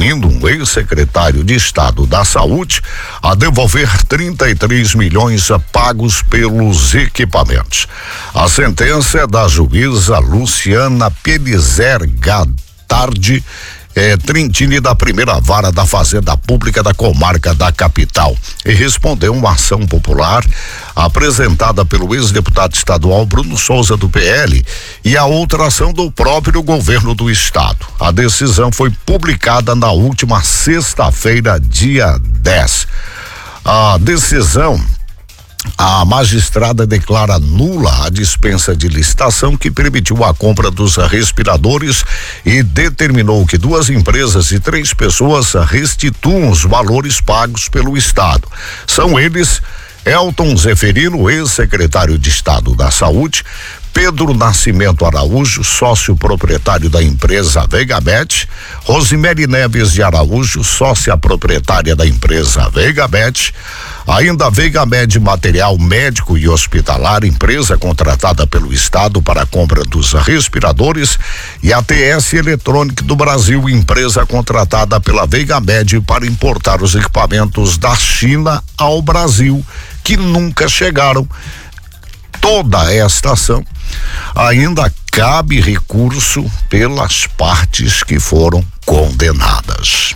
instruindo um ex-secretário de Estado da Saúde a devolver 33 milhões pagos pelos equipamentos. A sentença é da juíza Luciana Pelizer Gatardi, Trentini, da primeira vara da Fazenda Pública da comarca da capital, e respondeu uma ação popular apresentada pelo ex-deputado estadual Bruno Souza, do PL, e a outra ação do próprio governo do estado. A decisão foi publicada na última sexta-feira, dia 10. A decisão: a magistrada declara nula a dispensa de licitação que permitiu a compra dos respiradores e determinou que 2 empresas e 3 pessoas restituam os valores pagos pelo estado. São eles Elton Zeferino, ex-secretário de Estado da Saúde; Pedro Nascimento Araújo, sócio proprietário da empresa Vegabet; Rosemary Neves de Araújo, sócia proprietária da empresa Vegabet; ainda Vegamed Material Médico e Hospitalar, empresa contratada pelo estado para a compra dos respiradores; e a TS Electronic do Brasil, empresa contratada pela Vegamed para importar os equipamentos da China ao Brasil, que nunca chegaram. Toda esta ação ainda cabe recurso pelas partes que foram condenadas.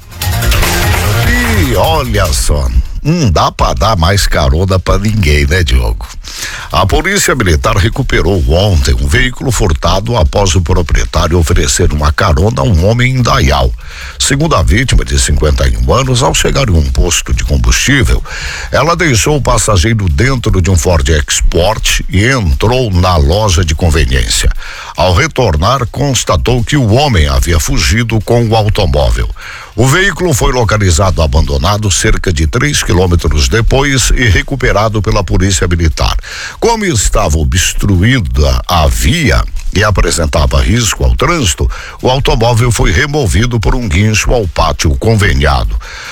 E olha só, não dá para dar mais carona para ninguém, né, Diogo? A Polícia Militar recuperou ontem um veículo furtado após o proprietário oferecer uma carona a um homem em Dayal. Segundo a vítima, de 51 anos, ao chegar em um posto de combustível, ela deixou o passageiro dentro de um Ford Export e entrou na loja de conveniência. Ao retornar, constatou que o homem havia fugido com o automóvel. O veículo foi localizado abandonado cerca de 3 quilômetros depois e recuperado pela Polícia Militar. Como estava obstruída a via e apresentava risco ao trânsito, o automóvel foi removido por um guincho ao pátio conveniado.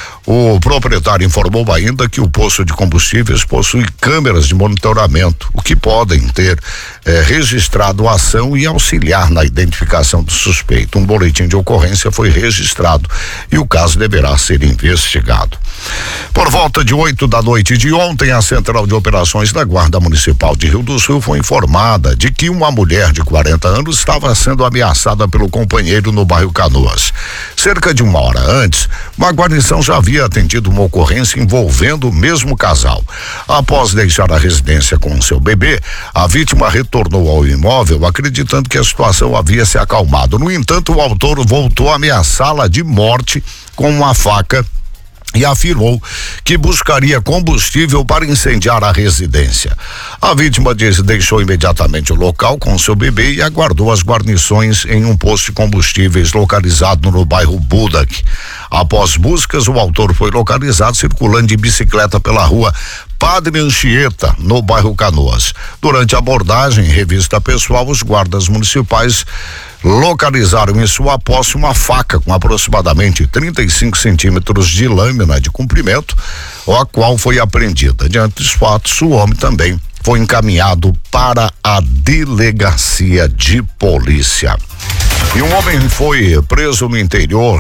O proprietário informou ainda que o posto de combustíveis possui câmeras de monitoramento, o que podem ter registrado a ação e auxiliar na identificação do suspeito. Um boletim de ocorrência foi registrado e o caso deverá ser investigado. Por volta de 8 da noite de ontem, a Central de Operações da Guarda Municipal de Rio do Sul foi informada de que uma mulher de 40 anos estava sendo ameaçada pelo companheiro no bairro Canoas. Cerca de 1 hora antes, uma guarnição já havia atendido uma ocorrência envolvendo o mesmo casal. Após deixar a residência com seu bebê, a vítima retornou ao imóvel acreditando que a situação havia se acalmado. No entanto, o autor voltou a ameaçá-la de morte com uma faca e afirmou que buscaria combustível para incendiar a residência. A vítima deixou imediatamente o local com seu bebê e aguardou as guarnições em um posto de combustíveis localizado no bairro Budak. Após buscas, o autor foi localizado circulando de bicicleta pela rua Padre Anchieta, no bairro Canoas. Durante a abordagem em revista pessoal, os guardas municipais localizaram em sua posse uma faca com aproximadamente 35 centímetros de lâmina de comprimento, a qual foi apreendida. Diante dos fatos, o homem também foi encaminhado para a delegacia de polícia. E um homem foi preso no interior.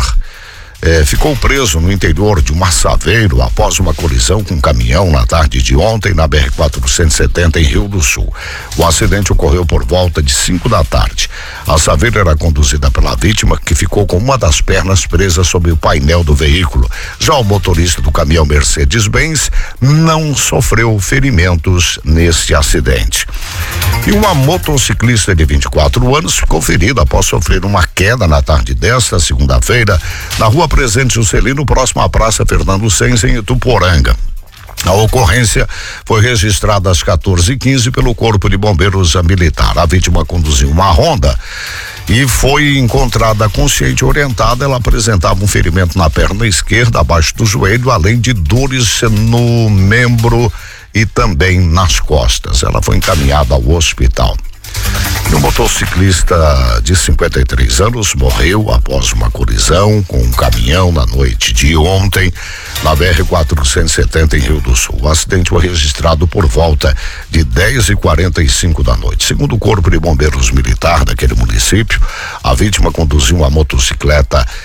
Ficou preso no interior de um Massaveiro após uma colisão com um caminhão na tarde de ontem na BR-470 em Rio do Sul. O acidente ocorreu por volta de 5 da tarde. A Saveiro era conduzida pela vítima, que ficou com uma das pernas presa sobre o painel do veículo. Já o motorista do caminhão Mercedes-Benz não sofreu ferimentos neste acidente. E uma motociclista de 24 anos ficou ferida após sofrer uma queda na tarde desta segunda-feira na rua Presidente Juscelino, próximo à Praça Fernando Sens, em Ituporanga. A ocorrência foi registrada às 14h15 pelo Corpo de Bombeiros Militar. A vítima conduziu uma Honda e foi encontrada consciente e orientada. Ela apresentava um ferimento na perna esquerda, abaixo do joelho, além de dores no membro e também nas costas. Ela foi encaminhada ao hospital. E um motociclista de 53 anos morreu após uma colisão com um caminhão na noite de ontem na BR-470 em Rio do Sul. O acidente foi registrado por volta de 10h45 da noite. Segundo o Corpo de Bombeiros Militar daquele município, a vítima conduziu uma motocicleta